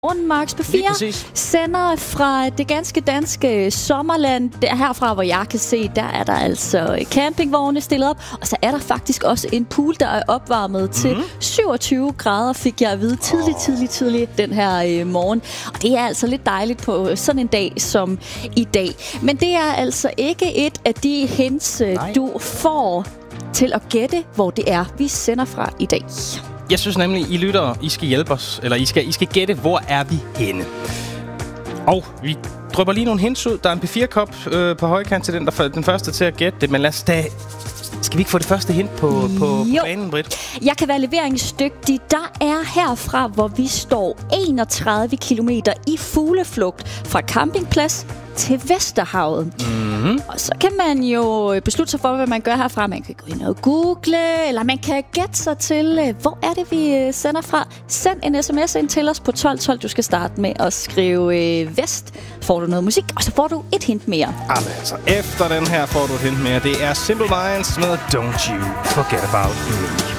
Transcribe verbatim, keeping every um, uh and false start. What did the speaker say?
Morgen, Max P fire sender fra det ganske danske sommerland. Der herfra, hvor jeg kan se, der er der altså campingvogne stillet op. Og så er der faktisk også en pool, der er opvarmet mm-hmm. til syvogtyve grader, fik jeg at vide tidligt, tidligt, tidligt den her øh, morgen. Og det er altså lidt dejligt på sådan en dag som i dag. Men det er altså ikke et af de hints, Nej. du får til at gætte, hvor det er, vi sender fra i dag. Jeg synes nemlig, I lyttere, I skal hjælpe os, eller I skal, I skal gætte, hvor er vi henne. Og vi drypper lige nogle hints ud. Der er en P fire-kop øh, på højkant til den, der den første til at gætte det. Men lad os da... Skal vi ikke få det første hint på, på, på banen, Britt? Jeg kan være leveringsdygtig. Der er herfra, hvor vi står enogtredive kilometer i fugleflugt fra campingplads til Vesterhavet. Mm-hmm. Og så kan man jo beslutte sig for, hvad man gør herfra. Man kan gå ind og google, eller man kan gætte sig til, hvor er det, vi sender fra. Send en sms ind til os på tolv tolv. Du skal starte med at skrive øh, vest. Får du noget musik, og så får du et hint mere. Jamen, altså, efter den her får du et hint mere. Det er Simple Minds med Don't You Forget About Me.